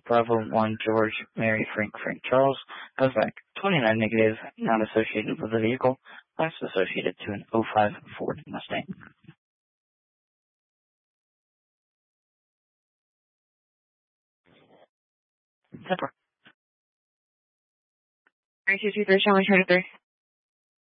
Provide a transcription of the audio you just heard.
Bravo 1 George Mary Frank Charles goes back. 29 negative, not associated with the vehicle. Last associated to an '05 Ford Mustang. Zipper. 3223, showing 23.